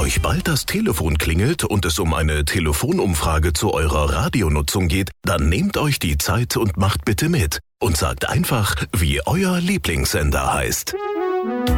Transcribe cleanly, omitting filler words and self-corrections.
euch bald das Telefon klingelt und es um eine Telefonumfrage zu eurer Radionutzung geht, dann nehmt euch die Zeit und macht bitte mit und sagt einfach, wie euer Lieblingssender heißt.